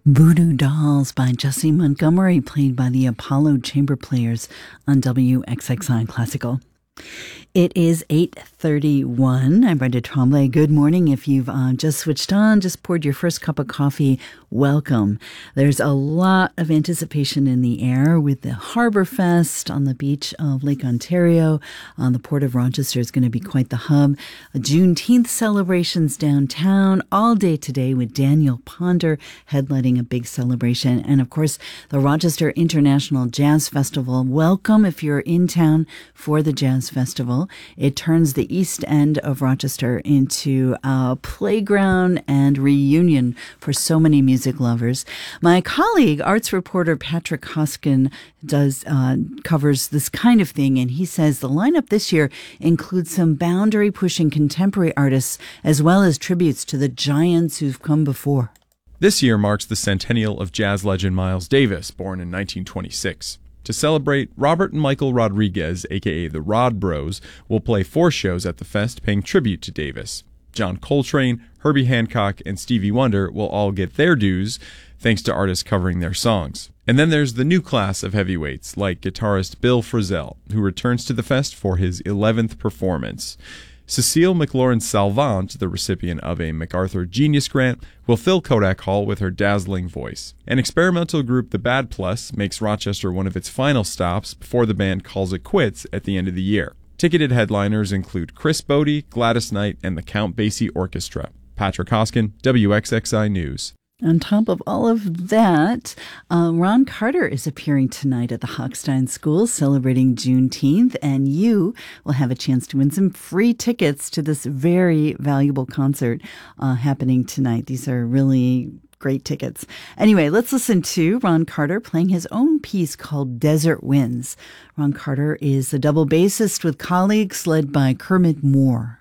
Voodoo Dolls by Jessie Montgomery, played by the Apollo Chamber Players on WXXI Classical. It is 8:31. I'm Brenda Tremblay. Good morning. If you've just switched on, just poured your first cup of coffee, welcome. There's a lot of anticipation in the air with the Harbor Fest on the beach of Lake Ontario. The Port of Rochester is going to be quite the hub. Juneteenth celebrations downtown all day today with Daniel Ponder headlining a big celebration. And of course, the Rochester International Jazz Festival. Welcome if you're in town for the Jazz Festival. It turns the east end of Rochester into a playground and reunion for so many music lovers. My colleague, arts reporter Patrick Hoskin, covers this kind of thing, and he says the lineup this year includes some boundary-pushing contemporary artists as well as tributes to the giants who've come before. This year marks the centennial of jazz legend Miles Davis, born in 1926. To celebrate, Robert and Michael Rodriguez, a.k.a. the Rod Bros, will play 4 shows at the fest paying tribute to Davis. John Coltrane, Herbie Hancock, and Stevie Wonder will all get their dues, thanks to artists covering their songs. And then there's the new class of heavyweights, like guitarist Bill Frisell, who returns to the fest for his 11th performance. Cecile McLaurin-Salvant, the recipient of a MacArthur Genius Grant, will fill Kodak Hall with her dazzling voice. An experimental group, The Bad Plus, makes Rochester one of its final stops before the band calls it quits at the end of the year. Ticketed headliners include Chris Bodie, Gladys Knight, and the Count Basie Orchestra. Patrick Hoskin, WXXI News. On top of all of that, Ron Carter is appearing tonight at the Hochstein School celebrating Juneteenth, and you will have a chance to win some free tickets to this very valuable concert happening tonight. These are really great tickets. Anyway, let's listen to Ron Carter playing his own piece called Desert Winds. Ron Carter is a double bassist with colleagues led by Kermit Moore.